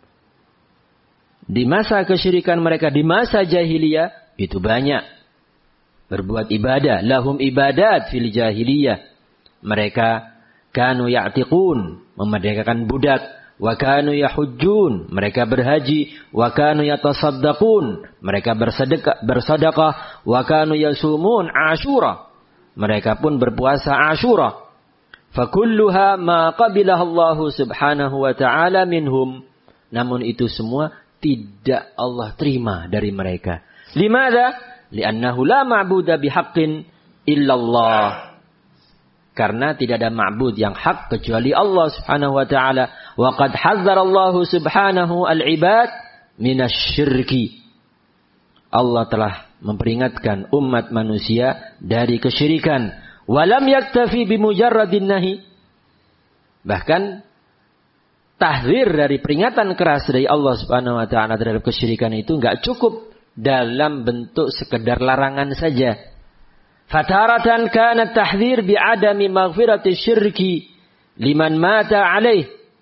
di masa kesyirikan mereka, di masa jahiliyah, itu banyak berbuat ibadah. Lahum ibadat fil jahiliyah. Mereka kanu ya'tiqun, memerdekakan budak. Wa kanu yahujjun, mereka berhaji. Wa kanu yatasaddaqun, mereka bersedekah, bersedekah. Wa kanu yasumun Asyura, mereka pun berpuasa Asyura. Fakulluha ma qabilah Allah subhanahu wa ta'ala minhum. Namun itu semua tidak Allah terima dari mereka. Limada? Li'annahu la ma'buda bihaqqin illallah. Karena tidak ada ma'bud yang hak kecuali Allah subhanahu wa ta'ala. Wa qad hazzara Allah subhanahu al-ibad minasyirki. Allah telah memperingatkan umat manusia dari kesyirikan. Walam yaktafi bimujarradin nahi. Bahkan tahzir dari peringatan keras dari Allah Subhanahu wa taala terhadap kesyirikan itu enggak cukup dalam bentuk sekedar larangan saja. Fataratan kana tahzir bi'adami maghfirati syirki liman mata alaih.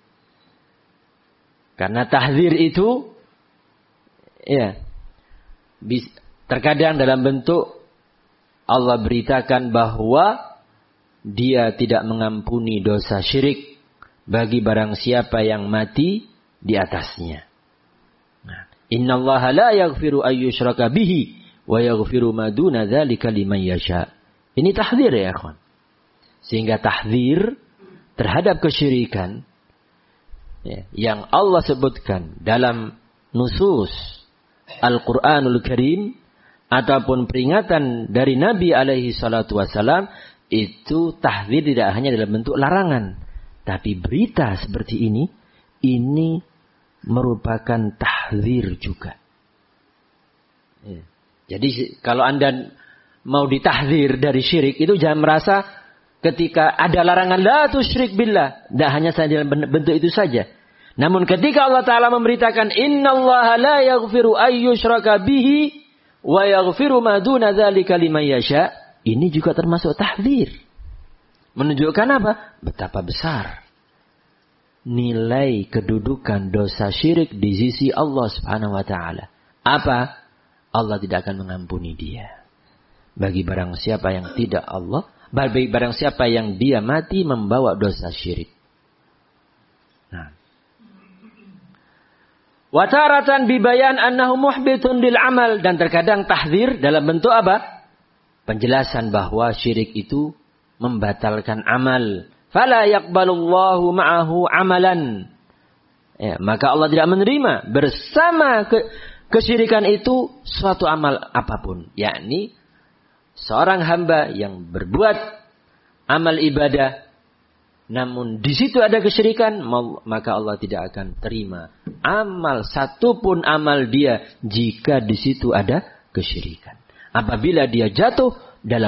Karena tahzir itu ya terkadang dalam bentuk Allah beritakan bahwa Dia tidak mengampuni dosa syirik bagi barang siapa yang mati di atasnya. Nah, innallaha la yaghfiru ay yushraka bihi wa yaghfiru ma duna dzalika liman yasha. Ini tahdzir ya, ikhwan. Sehingga tahdzir terhadap kesyirikan ya, yang Allah sebutkan dalam nusus Al-Quranul Karim ataupun peringatan dari Nabi alaihi salatu wassalam, itu tahdzir tidak hanya dalam bentuk larangan, tapi berita seperti ini ini merupakan tahdzir juga. Ya. Jadi kalau Anda mau ditahdzir dari syirik, itu jangan merasa ketika ada larangan la tusyrik billah, tidak hanya saja dalam bentuk itu saja. Namun ketika Allah Ta'ala memberitakan innallaha la yaghfiru ay yushraka bihi wa yaghfiru ma duna dzalika liman yasha, ini juga termasuk tahdzir. Menunjukkan apa? Betapa besar nilai kedudukan dosa syirik di sisi Allah Subhanahu wa taala. Apa? Allah tidak akan mengampuni dia. Bagi barang siapa yang tidak Allah, bagi barang siapa yang dia mati membawa dosa syirik. Nah, wataratan bibayan annahu muhbitun lil amal, dan terkadang tahdzir dalam bentuk apa? Penjelasan bahwa syirik itu membatalkan amal. Fala yaqbalullahu ma'ahu amalan. Ya, maka Allah tidak menerima bersama ke, kesyirikan itu suatu amal apapun. Yakni seorang hamba yang berbuat amal ibadah, namun di situ ada kesyirikan, maka Allah tidak akan terima amal satupun amal dia jika di situ ada kesyirikan. Apabila dia jatuh dalam kesyirikan,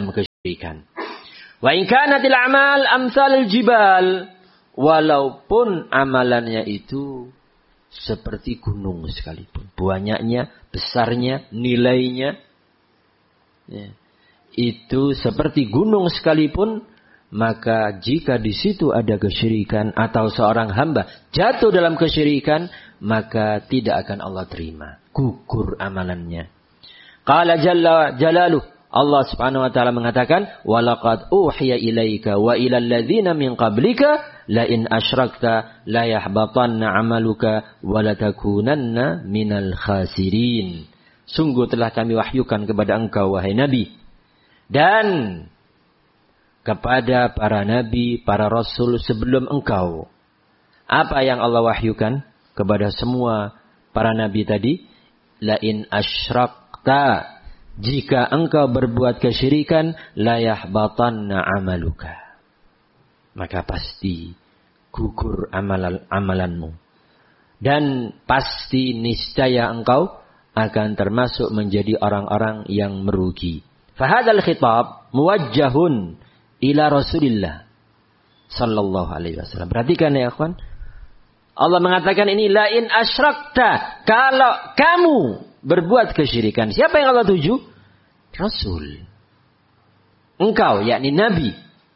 Wa in kanatil a'mal amsalul jibal, walaupun amalannya itu seperti gunung sekalipun, banyaknya, besarnya, nilainya, ya, itu seperti gunung sekalipun, maka jika di situ ada kesyirikan atau seorang hamba jatuh dalam kesyirikan, maka tidak akan Allah terima, gugur amalannya. Qala jalla jalaluh, Allah Subhanahu wa taala mengatakan, "Walaqad uhiya ilaika wa ilal ladzina min qablika la in asyrakta la yahbatanna 'amaluka wa la takunanna minal khasirin." Sungguh telah kami wahyukan kepada engkau wahai Nabi, dan kepada para nabi, para rasul sebelum engkau. Apa yang Allah wahyukan kepada semua para nabi tadi? La in asyrakta, jika engkau berbuat kesyirikan, la yahbatanna amaluka, maka pasti gugur amalan amalanmu, dan pasti niscaya engkau akan termasuk menjadi orang-orang yang merugi. Fahadzal khitab muwajjahun ila Rasulillah sallallahu alaihi wasallam. Perhatikan ya ikhwan, Allah mengatakan ini la in asyrakta, kalau kamu berbuat kesyirikan. Siapa yang Allah tuju? Rasul. Engkau, yakni Nabi.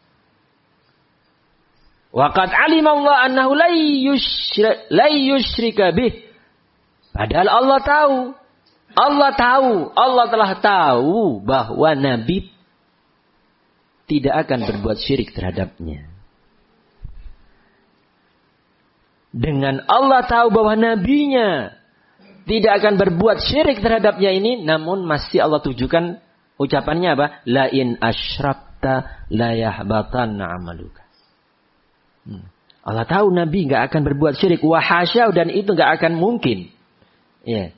Wa qad alima Allah annahu la yusyrika bih. Padahal Allah tahu. Allah tahu. Allah telah tahu bahwa Nabi tidak akan berbuat syirik terhadapnya. Dengan Allah tahu bahwa Nabinya tidak akan berbuat syirik terhadapnya ini, namun masih Allah tujukan ucapannya apa? La in asyrakta la yahbatanna amaluka. Hmm. Allah tahu Nabi nggak akan berbuat syirik, wahasya, dan itu nggak akan mungkin. Ya. Yeah.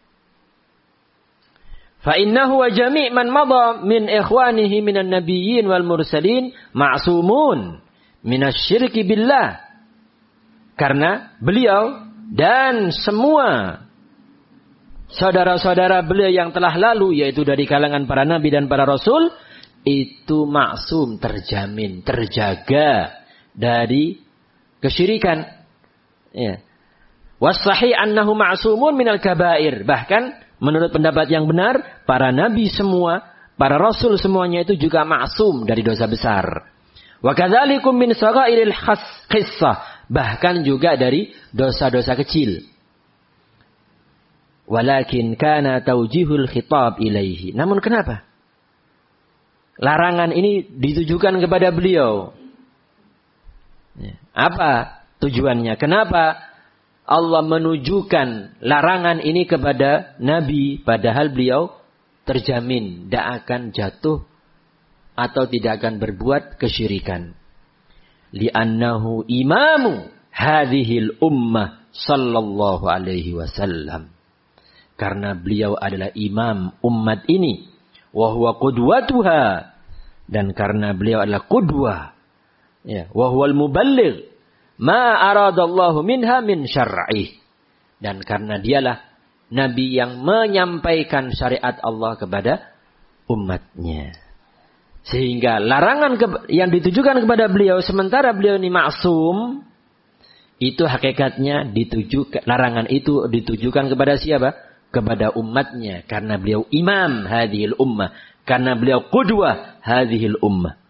Fa innahu wa jami' man madha min ikhwanihi minan nabiyyin wal mursalin ma'sumun minasyirki billah. Karena beliau dan semua saudara-saudara beliau yang telah lalu, yaitu dari kalangan para nabi dan para rasul, itu maksum, terjamin, terjaga dari kesyirikan. Ya. Was-sahih annahu ma'sumun minal kabair. Bahkan menurut pendapat yang benar, para nabi semua, para rasul semuanya itu juga maksum dari dosa besar. Wa kadzalikum min saghairil qissah, bahkan juga dari dosa-dosa kecil. Walakin kana taujihul khitab ilaihi. Namun kenapa larangan ini ditujukan kepada beliau? Apa tujuannya? Kenapa Allah menujukan larangan ini kepada Nabi, padahal beliau terjamin tidak akan jatuh atau tidak akan berbuat kesyirikan? Li'annahu imamu hadhil ummah sallallahu alaihi wasallam. Karena beliau adalah imam umat ini. Wa huwa qudwatuha. Dan karena beliau adalah qudwah. Ya. Wa huwal muballigh ma aradallahu minha min syar'ih. Dan karena dialah Nabi yang menyampaikan syariat Allah kepada umatnya. Sehingga larangan ke- yang ditujukan kepada beliau, sementara beliau ini maksum, itu hakikatnya dituju, larangan itu ditujukan kepada siapa? Kepada umatnya. Karena beliau imam hadhil ummah. Karena beliau qudwah hadhil ummah.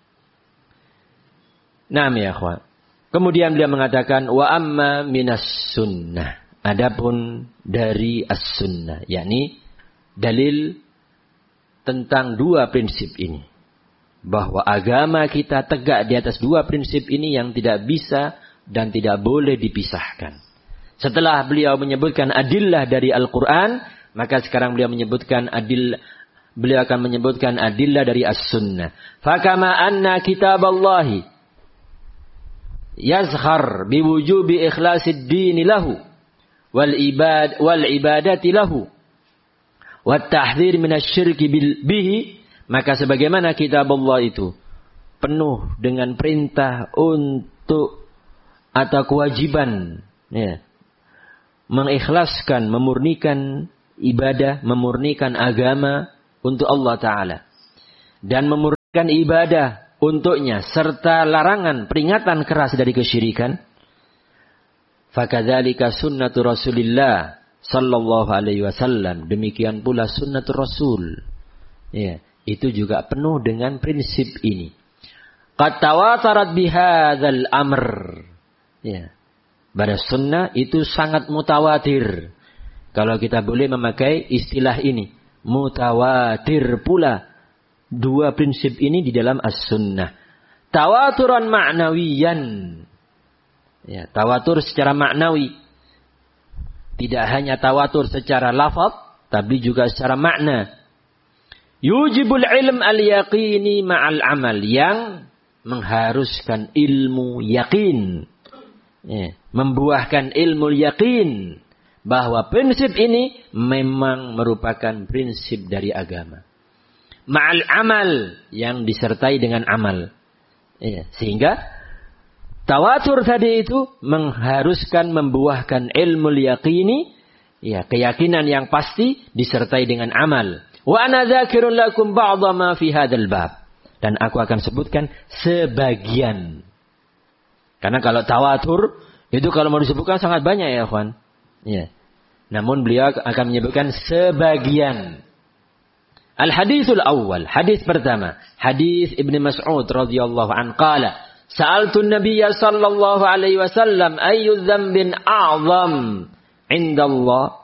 Naam ya akhwan. Kemudian beliau mengatakan, wa amma minas sunnah. Adapun dari as-sunnah. Yakni dalil tentang dua prinsip ini. Bahwa agama kita tegak di atas dua prinsip ini yang tidak bisa dan tidak boleh dipisahkan. Setelah beliau menyebutkan adillah dari Al-Quran, maka sekarang beliau menyebutkan adil, beliau akan menyebutkan adillah dari as-sunnah. Fakama anna kitaballahi yazhar biwujubi ikhlasid dini lahu wal ibad wal ibadati lahu wat tahdhir minasyirki bihi, maka sebagaimana kitab Allah itu penuh dengan perintah untuk atau kewajiban, ya, mengikhlaskan, memurnikan ibadah, memurnikan agama untuk Allah Ta'ala. Dan memurnikan kan ibadah untuknya serta larangan peringatan keras dari kesyirikan, fakadzalika sunnatu Rasulillah sallallahu alaihi wasallam, demikian pula sunnatul Rasul. Ya, itu juga penuh dengan prinsip ini. Qad tawatarat bihadzal amr. Ya. Pada sunnah itu sangat mutawatir. Kalau kita boleh memakai istilah ini, mutawatir pula dua prinsip ini di dalam as-sunnah. Tawaturan ma'nawiyan. Ya, tawatur secara maknawi. Tidak hanya tawatur secara lafaz, tapi juga secara makna. Yujibul ilm al-yaqini ma'al amal, yang mengharuskan ilmu yakin, ya, membuahkan ilmu yakin bahwa prinsip ini memang merupakan prinsip dari agama. Ma'al amal, yang disertai dengan amal, ya, sehingga tawatur tadi itu mengharuskan membuahkan ilmu yaqini, ya, keyakinan yang pasti disertai dengan amal. Wa ana dzakirun lakum ba'dha ma fi hadzal bab. Dan aku akan sebutkan sebagian. Karena kalau tawatur, itu kalau mau disebutkan sangat banyak ya, kawan. Ya. Namun beliau akan menyebutkan sebagian. Al-hadithul awal, hadis pertama. Hadis Ibnu Mas'ud radhiyallahu anhu qala, sa'altu an-nabiyya sallallahu alaihi wasallam ayyu dzambin a'zam 'inda Allah.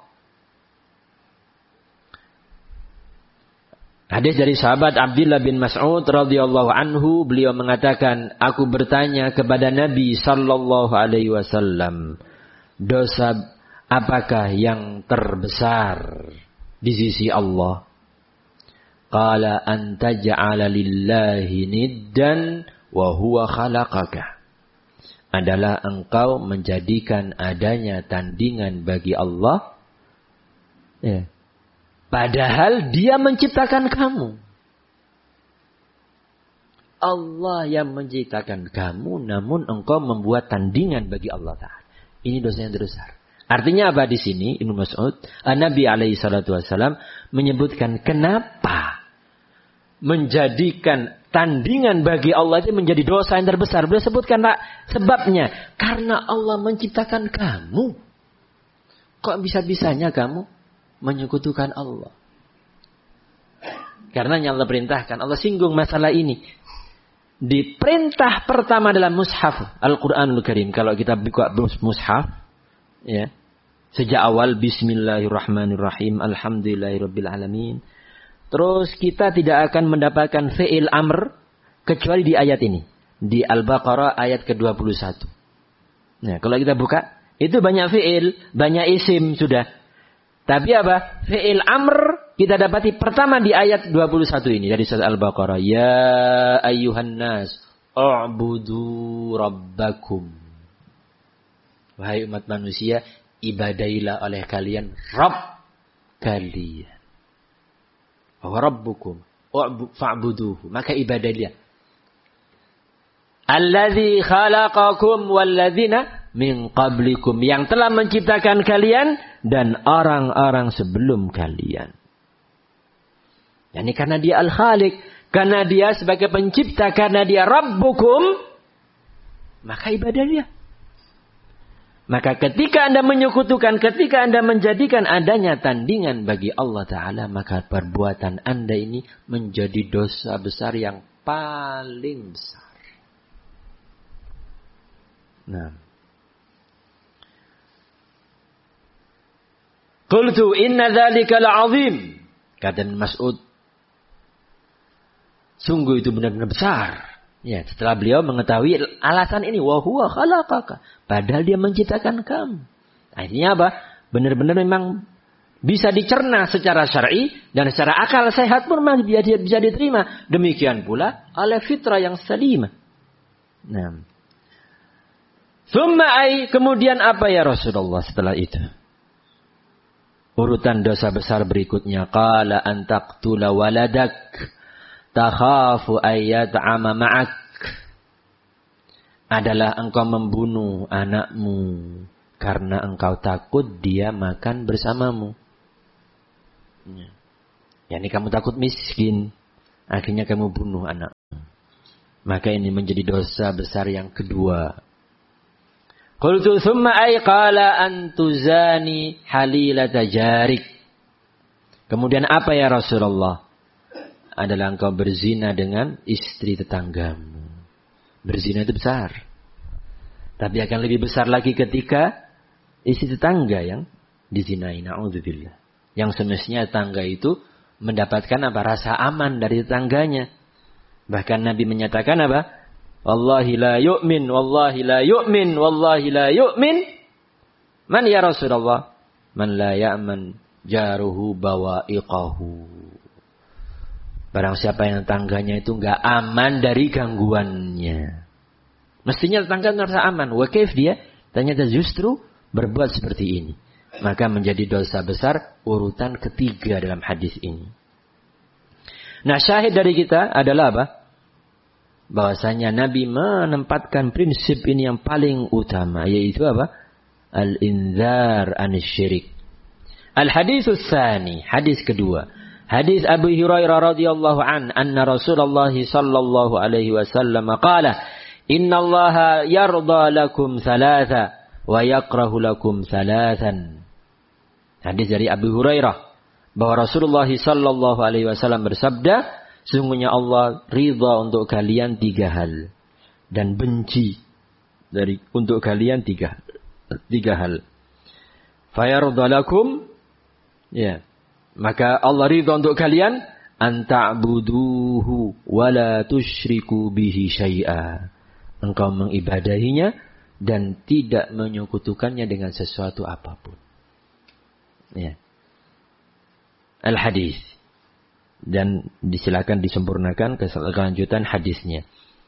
Hadis dari sahabat Abdullah bin Mas'ud radhiyallahu anhu, beliau mengatakan, aku bertanya kepada Nabi sallallahu alaihi wasallam, dosa apakah yang terbesar di sisi Allah? Qala an taj'ala lillahi niddan wa huwa khalaqaka. Adalah engkau menjadikan adanya tandingan bagi Allah, ya, padahal dia menciptakan kamu. Allah yang menciptakan kamu, namun engkau membuat tandingan bagi Allah Ta'ala. Ini dosa yang terbesar. Artinya apa di sini? Ibnu Mas'ud, Nabi alaihi salatu wasallam menyebutkan kenapa menjadikan tandingan bagi Allah itu menjadi dosa yang terbesar. Beliau sebutkan sebabnya. Karena Allah menciptakan kamu. Kok bisa-bisanya kamu menyekutukan Allah? Karena yang Allah perintahkan, Allah singgung masalah ini. Di perintah pertama dalam mushaf Al-Quranul Karim. Kalau kita buka mushaf, ya, sejak awal Bismillahirrahmanirrahim, Alhamdulillahirabbil alamin. Terus kita tidak akan mendapatkan fi'il amr kecuali di ayat ini, di Al-Baqarah ayat ke dua puluh satu. Nah, kalau kita buka, itu banyak fi'il, banyak isim sudah. Tapi apa? Fi'il amr kita dapati pertama di ayat dua puluh satu ini dari surat Al-Baqarah. Ya ayyuhan nas, u'budu rabbakum. Wahai umat manusia, ibadailah oleh kalian Rabb kalian. Wa rabbukum fa'buduhu. Maka ibadailah. Alladzi khalaqakum walladzina min qablikum, yang telah menciptakan kalian dan orang-orang sebelum kalian. Yani karena dia Al-Khaliq, karena dia sebagai pencipta, karena dia Rabbukum, maka ibadah dia. Maka ketika Anda menyekutukan, ketika Anda menjadikan adanya tandingan bagi Allah Ta'ala, maka perbuatan Anda ini menjadi dosa besar yang paling besar. Nah, qultu inna dzalika la'azim. Kata Mas'ud, sungguh itu benar-benar besar. Ya, setelah beliau mengetahui alasan ini, wa huwa khalaqaka, padahal dia menciptakan kamu. Akhirnya apa? Benar-benar memang bisa dicerna secara syar'i dan secara akal sehat pun bisa diterima. Demikian pula oleh fitrah yang salimah. Nah, summa ai, kemudian apa ya Rasulullah setelah itu? Urutan dosa besar berikutnya, qala an taqtula waladak takhafu ayyat'ama ma'ak, adalah engkau membunuh anakmu karena engkau takut dia makan bersamamu. Ya, yani kamu takut miskin, akhirnya kamu bunuh anak. Maka ini menjadi dosa besar yang kedua. Qultu thumma ay qala an tuzani halilata jarik. Kemudian apa ya Rasulullah? Adalah engkau berzina dengan istri tetanggamu. Berzina itu besar. Tapi akan lebih besar lagi ketika istri tetangga yang dizinai. Na'udzubillah. Yang semestinya tetangga itu mendapatkan apa? Rasa aman dari tetangganya. Bahkan Nabi menyatakan apa? Wallahi la yu'min, wallahi la yu'min, wallahi la yu'min. Man ya Rasulullah? Man la ya'man jaruhu bawa'iqahu. Barang siapa yang tetangganya itu enggak aman dari gangguannya. Mestinya tetangga merasa aman. Wa kaif dia? Ternyata justru berbuat seperti ini. Maka menjadi dosa besar urutan ketiga dalam hadis ini. Nah, syahid dari kita adalah apa? Bahwasanya Nabi menempatkan prinsip ini yang paling utama, yaitu apa? Al-inzar anisyirik. Al-haditsus tsani, hadis kedua. Hadis Abu Hurairah radhiyallahu an, anna Rasulullah sallallahu alaihi wasallam qala, "Innallaha yarda lakum thalatha wa yakrahu lakum thalathan." Hadis dari Abu Hurairah bahwa Rasulullah sallallahu alaihi wasallam bersabda, sesungguhnya Allah ridha untuk kalian tiga hal dan benci dari untuk kalian tiga tiga hal. Fayarda lakum, ya, maka Allah ridha untuk kalian an ta'buduhu wa la tusyriku bihi syai'a. Engkau mengibadahinya dan tidak menyekutukannya dengan sesuatu apapun. Ya. Al-hadis. Dan disilakan disempurnakan kelanjutan hadisnya.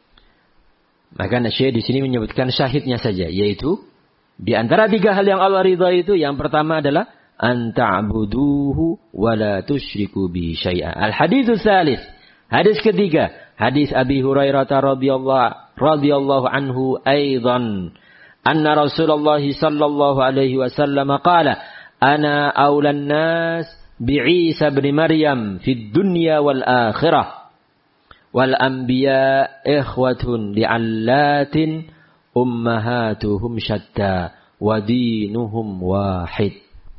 Maka Syekh di sini menyebutkan syahidnya saja, yaitu di antara tiga hal yang Allah ridha itu, yang pertama adalah an ta'buduhu wa la tusyriku bi syai'a. Al-haditsus tsalits, hadis ketiga, hadis Abi Hurairah radhiyallahu radhiyallahu anhu aidan, anna Rasulullah sallallahu alaihi wasallam qala, ana aulan nas bi'Isa bin Maryam fid dunya wal akhirah wal anbiya ikhwatun li'allatin ummahatuhum syatta wa dinuhum wahid.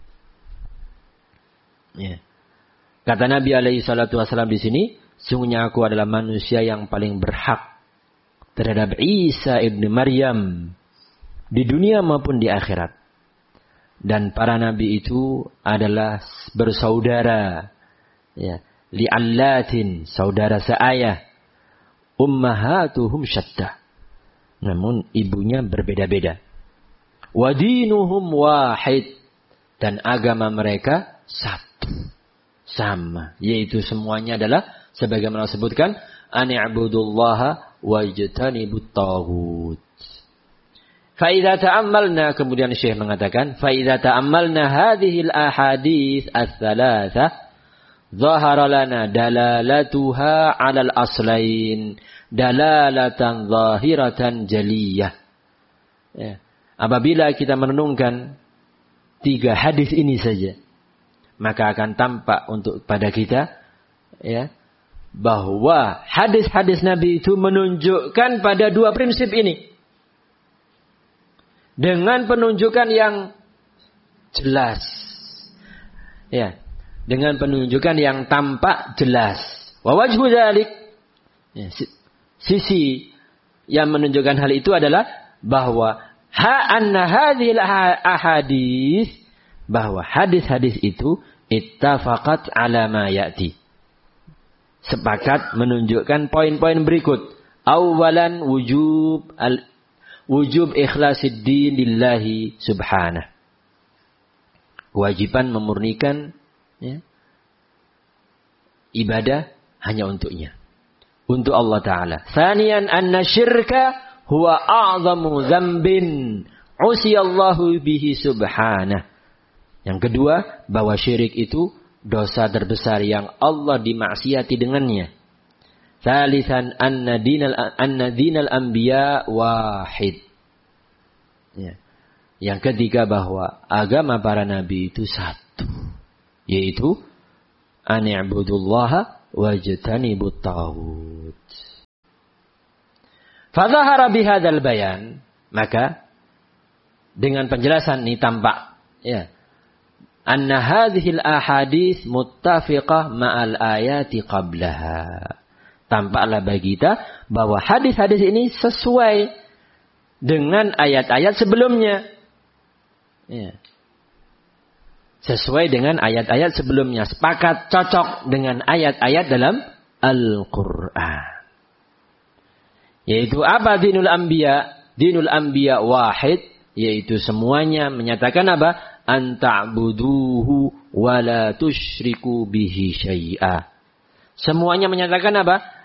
Ya. Kata Nabi alaihi salatu wasallam di sini, sungguhnya aku adalah manusia yang paling berhak terhadap Isa ibn Maryam di dunia maupun di akhirat. Dan para nabi itu adalah bersaudara, ya, li'allatin, saudara seayah, ummahatuhum syatta, namun ibunya berbeda-beda. Wa dinuhum wahid, dan agama mereka satu, sama, yaitu semuanya adalah sebagaimana disebutkan, ani'budullaha wajtanibut taghut. Fa'idha ta'ammalna, kemudian Syekh mengatakan, fa'idha ta'ammalna hadhil ahadith ats-tsalatsa, zahara lana dalalatuha 'alal aslain, dalalatan zahiratan jaliyah. Ya. Apabila kita merenungkan tiga hadis ini saja, maka akan tampak untuk pada kita, ya, bahwa hadis-hadis Nabi itu menunjukkan pada dua prinsip ini. Dengan penunjukan yang jelas. Ya, dengan penunjukan yang tampak jelas. Wa wajhu dzalik, ya, sisi yang menunjukkan hal itu adalah bahwa ha anna hadhil ahadits, bahwa hadis-hadis itu ittafaqat ala ma ya'ti, sepakat menunjukkan poin-poin berikut. Awalan wujub al wujub ikhlasid din lillahi subhanahu, kewajiban memurnikan, ya, ibadah hanya untuknya, untuk Allah Ta'ala. Tsaniyan anna syirka huwa a'zamu dzambin usiyallahu bihi subhanahu. Yang kedua, bahwa syirik itu dosa terbesar yang Allah dimaksiati dengannya. Tsalitsan anna dinal anna dinal anbiya wahid. Ya. Yang ketiga, bahwa agama para nabi itu satu, yaitu ani'budullaha wajtanibut taghut. Fadhahara bihadzal bayan, maka dengan penjelasan ini tampak ya, anna hadhil ahadits muttafiqah ma'al ayati qablaha. Tampaklah bagi kita bahwa hadis-hadis ini sesuai dengan ayat-ayat sebelumnya. Ya. Sesuai dengan ayat-ayat sebelumnya. Sepakat, cocok dengan ayat-ayat dalam Al-Quran. Yaitu apa dinul anbiya? Dinul anbiya wahid. Yaitu semuanya menyatakan apa? An ta'buduhu wa la tusyriku bihi syai'a. Semuanya menyatakan apa?